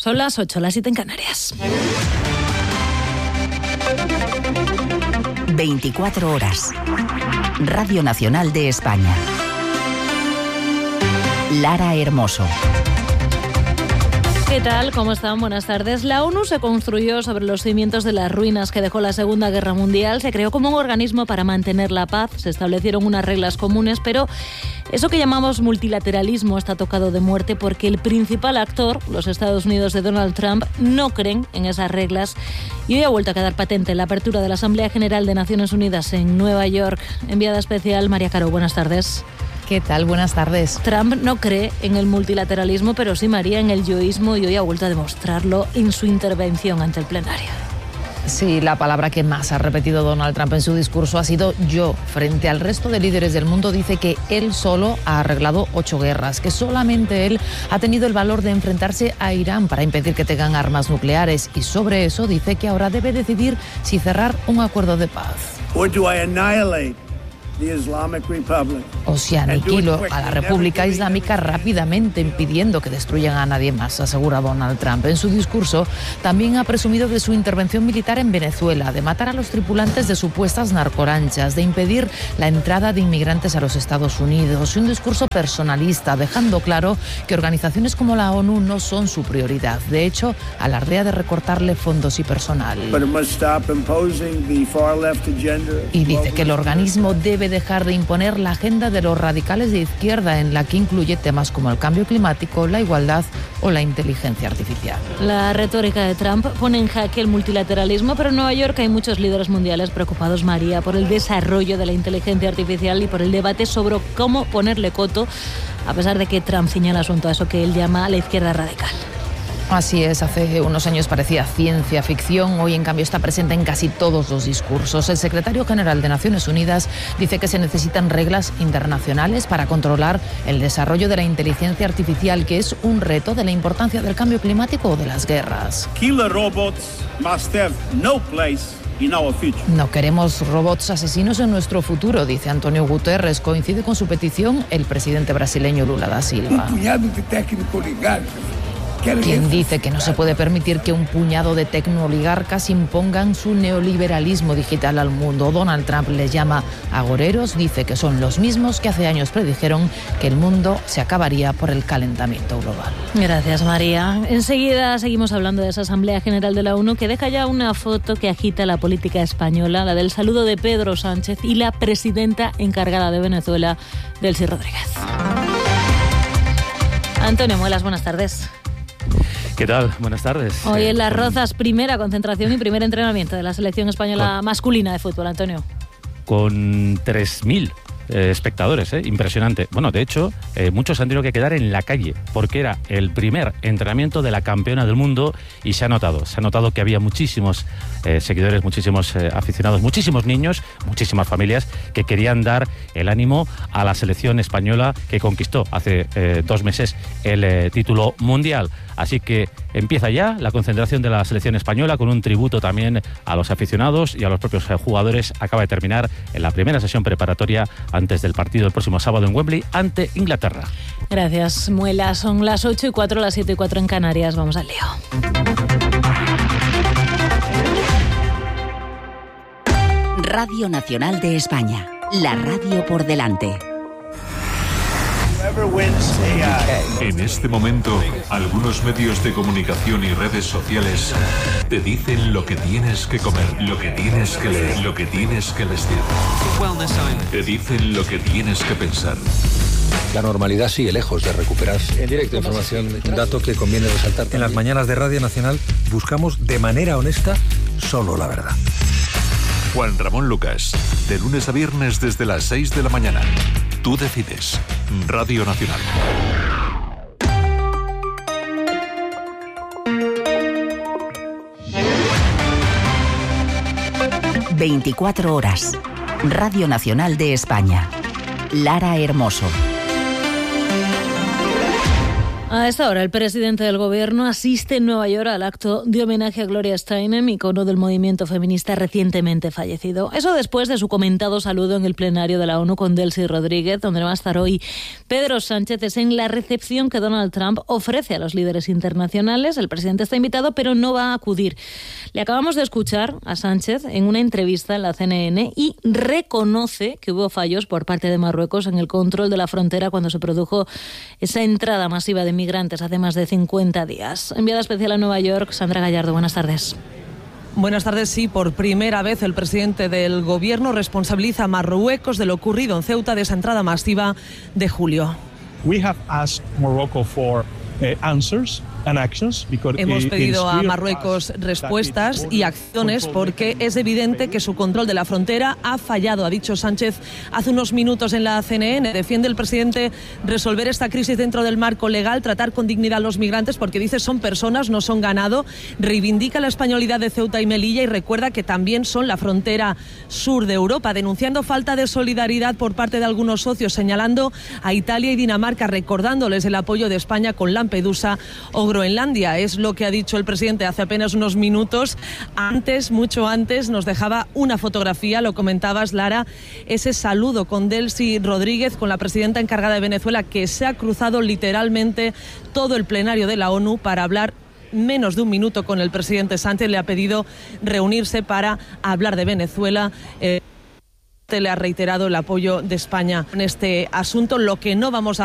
Son las 8, las 7 en Canarias. 24 horas. Radio Nacional de España. Lara Hermoso. ¿Qué tal? ¿Cómo están? Buenas tardes. La ONU se construyó sobre los cimientos de las ruinas que dejó la Segunda Guerra Mundial. Se creó como un organismo para mantener la paz. Se establecieron unas reglas comunes, pero eso que llamamos multilateralismo está tocado de muerte porque el principal actor, los Estados Unidos de Donald Trump, no creen en esas reglas. Y hoy ha vuelto a quedar patente la apertura de la Asamblea General de Naciones Unidas en Nueva York. Enviada especial María Caro, buenas tardes. ¿Qué tal? Buenas tardes. Trump no cree en el multilateralismo, pero sí, María, en el yoísmo, y hoy ha vuelto a demostrarlo en su intervención ante el plenario. Sí, la palabra que más ha repetido Donald Trump en su discurso ha sido yo. Frente al resto de líderes del mundo dice que él solo ha arreglado 8 guerras, que solamente él ha tenido el valor de enfrentarse a Irán para impedir que tengan armas nucleares, y sobre eso dice que ahora debe decidir si cerrar un acuerdo de paz. O si aniquilo a la República Islámica rápidamente, impidiendo que destruyan a nadie más, asegura Donald Trump. En su discurso también ha presumido de su intervención militar en Venezuela, de matar a los tripulantes de supuestas narcolanchas, de impedir la entrada de inmigrantes a los Estados Unidos. Un discurso personalista, dejando claro que organizaciones como la ONU no son su prioridad. De hecho, alardea de recortarle fondos y personal. Y dice que el organismo debe dejar de imponer la agenda de los radicales de izquierda, en la que incluye temas como el cambio climático, la igualdad o la inteligencia artificial. La retórica de Trump pone en jaque el multilateralismo, pero en Nueva York hay muchos líderes mundiales preocupados, María, por el desarrollo de la inteligencia artificial y por el debate sobre cómo ponerle coto, a pesar de que Trump ciña el asunto a eso que él llama la izquierda radical. Así es, hace unos años parecía ciencia ficción, hoy en cambio está presente en casi todos los discursos. El secretario general de Naciones Unidas dice que se necesitan reglas internacionales para controlar el desarrollo de la inteligencia artificial, que es un reto de la importancia del cambio climático o de las guerras. Killer robots must have no place. No queremos robots asesinos en nuestro futuro, dice Antonio Guterres. Coincide con su petición el presidente brasileño Lula da Silva. Quien dice que no se puede permitir que un puñado de tecnooligarcas impongan su neoliberalismo digital al mundo. Donald Trump les llama agoreros, dice que son los mismos que hace años predijeron que el mundo se acabaría por el calentamiento global. Gracias, María. Enseguida seguimos hablando de esa Asamblea General de la ONU que deja ya una foto que agita la política española, la del saludo de Pedro Sánchez y la presidenta encargada de Venezuela, Delcy Rodríguez. Antonio Muelas, buenas tardes. ¿Qué tal? Buenas tardes. Hoy en Las Rozas, primera concentración y primer entrenamiento de la selección española masculina de fútbol, Antonio. Con 3.000 espectadores, impresionante. Bueno, de hecho, muchos han tenido que quedar en la calle porque era el primer entrenamiento de la campeona del mundo y se ha notado que había muchísimos seguidores, muchísimos aficionados, muchísimos niños, muchísimas familias que querían dar el ánimo a la selección española que conquistó hace 2 meses el título mundial. Así que empieza ya la concentración de la selección española con un tributo también a los aficionados y a los propios jugadores. Acaba de terminar en la primera sesión preparatoria antes del partido el próximo sábado en Wembley ante Inglaterra. Gracias, Muela. Son las 8:04, las 7:04 en Canarias. Vamos al lío. Radio Nacional de España. La radio por delante. En este momento, algunos medios de comunicación y redes sociales te dicen lo que tienes que comer, lo que tienes que leer, lo que tienes que vestir. Te dicen lo que tienes que pensar. La normalidad sigue lejos de recuperarse. En directo, información, un dato que conviene resaltar. En las mañanas de Radio Nacional buscamos de manera honesta solo la verdad. Juan Ramón Lucas, de lunes a viernes desde las 6 de la mañana. Tú decides. Radio Nacional. ...24 horas... Radio Nacional de España. Lara Hermoso. A esta hora, el presidente del Gobierno asiste en Nueva York al acto de homenaje a Gloria Steinem, icono del movimiento feminista recientemente fallecido. Eso después de su comentado saludo en el plenario de la ONU con Delcy Rodríguez, donde va a estar hoy Pedro Sánchez. Es en la recepción que Donald Trump ofrece a los líderes internacionales. El presidente está invitado, pero no va a acudir. Le acabamos de escuchar a Sánchez en una entrevista en la CNN y reconoce que hubo fallos por parte de Marruecos en el control de la frontera cuando se produjo esa entrada masiva de migrantes hace más de 50 días. Enviada especial a Nueva York, Sandra Gallardo, buenas tardes. Buenas tardes. Sí, por primera vez el presidente del Gobierno responsabiliza a Marruecos de lo ocurrido en Ceuta, de esa entrada masiva de julio. We have asked Morocco for answers and actions. Hemos pedido a Marruecos respuestas y acciones porque es evidente que su control de la frontera ha fallado, ha dicho Sánchez hace unos minutos en la CNN. Defiende el presidente resolver esta crisis dentro del marco legal, tratar con dignidad a los migrantes porque dice son personas, no son ganado. Reivindica la españolidad de Ceuta y Melilla y recuerda que también son la frontera sur de Europa, denunciando falta de solidaridad por parte de algunos socios, señalando a Italia y Dinamarca, recordándoles el apoyo de España con Lampedusa o Groenlandia. Es lo que ha dicho el presidente hace apenas unos minutos. Antes, mucho antes, nos dejaba una fotografía, lo comentabas, Lara, ese saludo con Delcy Rodríguez, con la presidenta encargada de Venezuela, que se ha cruzado literalmente todo el plenario de la ONU para hablar menos de un minuto con el presidente Sánchez. Le ha pedido reunirse para hablar de Venezuela. Le ha reiterado el apoyo de España en este asunto. Lo que no vamos a